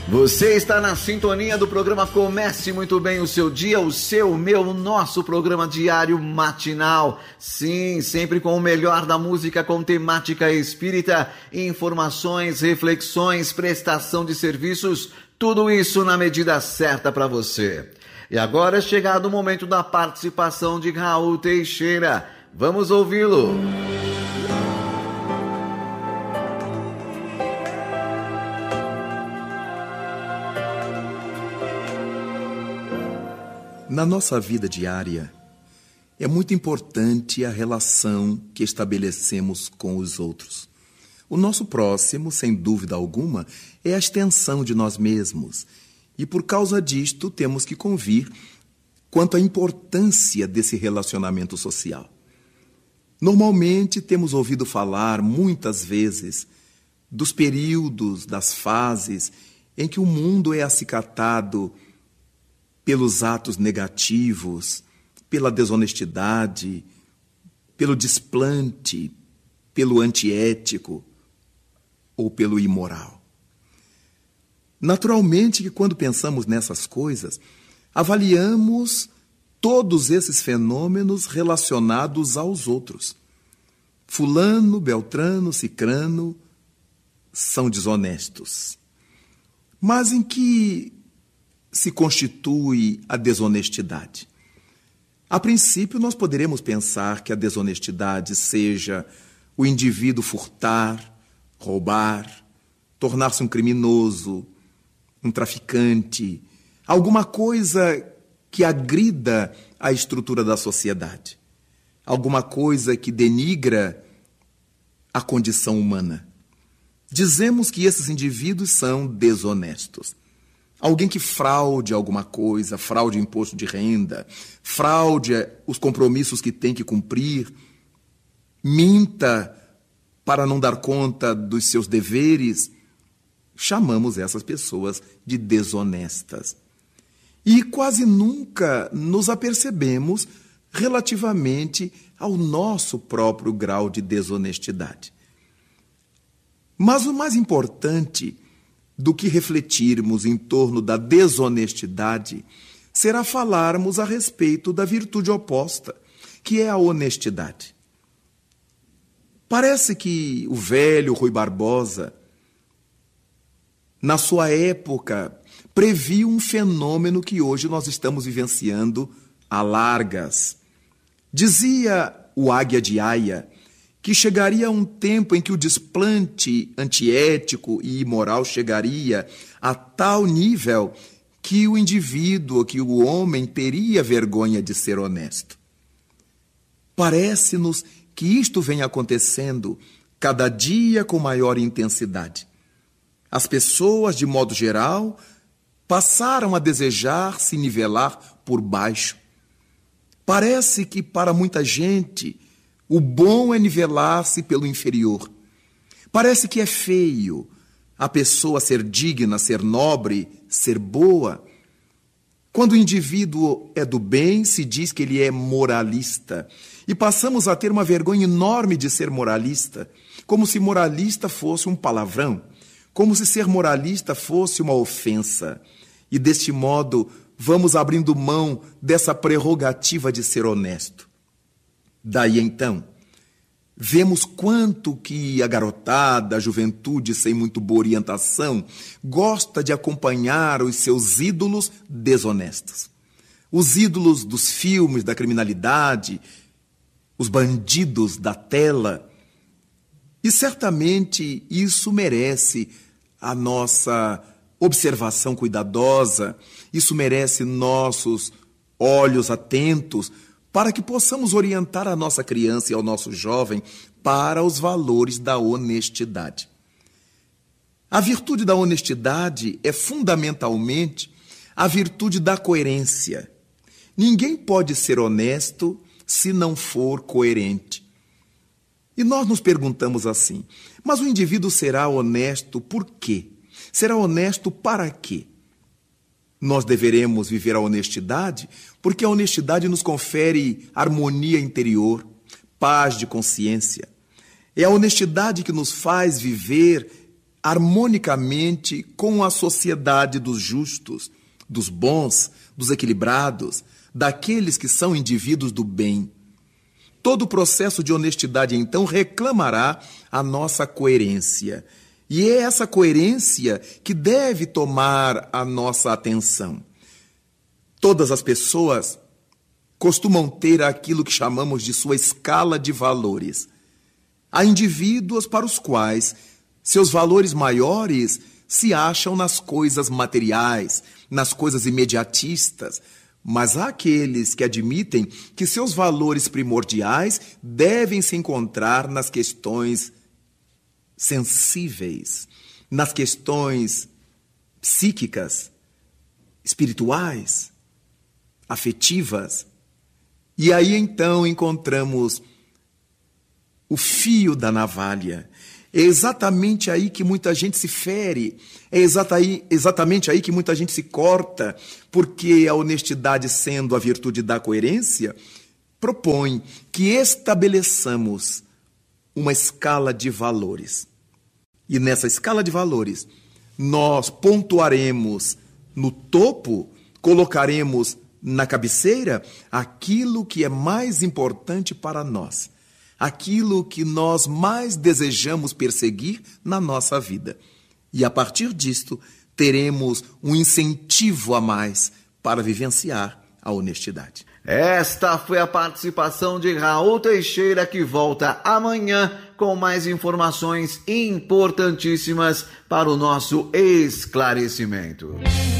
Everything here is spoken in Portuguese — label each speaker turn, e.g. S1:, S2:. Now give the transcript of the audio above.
S1: Você está na sintonia do programa Comece Muito Bem o Seu Dia, o seu, o meu, o nosso programa diário matinal. Sim, sempre com o melhor da música com temática espírita, informações, reflexões, prestação de serviços, tudo isso na medida certa para você. E agora é chegado o momento da participação de Raul Teixeira. Vamos ouvi-lo.
S2: Na nossa vida diária, é muito importante a relação que estabelecemos com os outros. O nosso próximo, sem dúvida alguma, é a extensão de nós mesmos. E por causa disto, temos que convir quanto à importância desse relacionamento social. Normalmente, temos ouvido falar, muitas vezes, dos períodos, das fases em que o mundo é acicatado pelos atos negativos, pela desonestidade, pelo desplante, pelo antiético ou pelo imoral. Naturalmente que quando pensamos nessas coisas, avaliamos todos esses fenômenos relacionados aos outros. Fulano, Beltrano, Cicrano são desonestos. Mas em que se constitui a desonestidade? A princípio, nós poderemos pensar que a desonestidade seja o indivíduo furtar, roubar, tornar-se um criminoso, um traficante, alguma coisa que agrida a estrutura da sociedade, alguma coisa que denigra a condição humana. Dizemos que esses indivíduos são desonestos. Alguém que fraude alguma coisa, fraude imposto de renda, fraude os compromissos que tem que cumprir, minta para não dar conta dos seus deveres, chamamos essas pessoas de desonestas. E quase nunca nos apercebemos relativamente ao nosso próprio grau de desonestidade. Mas o mais importante do que refletirmos em torno da desonestidade será falarmos a respeito da virtude oposta, que é a honestidade. Parece que o velho Rui Barbosa, na sua época, previu um fenômeno que hoje nós estamos vivenciando a largas. Dizia o Águia de Aia que chegaria um tempo em que o desplante antiético e imoral chegaria a tal nível que o indivíduo, que o homem teria vergonha de ser honesto. Parece-nos que isto vem acontecendo cada dia com maior intensidade. As pessoas, de modo geral, passaram a desejar se nivelar por baixo. Parece que para muita gente o bom é nivelar-se pelo inferior. Parece que é feio a pessoa ser digna, ser nobre, ser boa. Quando o indivíduo é do bem, se diz que ele é moralista. E passamos a ter uma vergonha enorme de ser moralista, como se moralista fosse um palavrão, como se ser moralista fosse uma ofensa. E deste modo vamos abrindo mão dessa prerrogativa de ser honesto. Daí então, vemos quanto que a garotada, a juventude sem muito boa orientação, gosta de acompanhar os seus ídolos desonestos. Os ídolos dos filmes, da criminalidade, os bandidos da tela. E certamente isso merece a nossa observação cuidadosa, isso merece nossos olhos atentos, para que possamos orientar a nossa criança e ao nosso jovem para os valores da honestidade. A virtude da honestidade é fundamentalmente a virtude da coerência. Ninguém pode ser honesto se não for coerente. E nós nos perguntamos assim, mas o indivíduo será honesto por quê? Será honesto para quê? Nós deveremos viver a honestidade porque a honestidade nos confere harmonia interior, paz de consciência. É a honestidade que nos faz viver harmonicamente com a sociedade dos justos, dos bons, dos equilibrados, daqueles que são indivíduos do bem. Todo o processo de honestidade, então, reclamará a nossa coerência. E é essa coerência que deve tomar a nossa atenção. Todas as pessoas costumam ter aquilo que chamamos de sua escala de valores. Há indivíduos para os quais seus valores maiores se acham nas coisas materiais, nas coisas imediatistas, mas há aqueles que admitem que seus valores primordiais devem se encontrar nas questões sensíveis, nas questões psíquicas, espirituais, afetivas. E aí então encontramos o fio da navalha. É exatamente aí que muita gente se fere, é exatamente aí que muita gente se corta, porque a honestidade, sendo a virtude da coerência, propõe que estabeleçamos uma escala de valores. E nessa escala de valores, nós pontuaremos no topo, colocaremos na cabeceira aquilo que é mais importante para nós, aquilo que nós mais desejamos perseguir na nossa vida. E a partir disto, teremos um incentivo a mais para vivenciar a honestidade.
S1: Esta foi a participação de Raul Teixeira, que volta amanhã com mais informações importantíssimas para o nosso esclarecimento.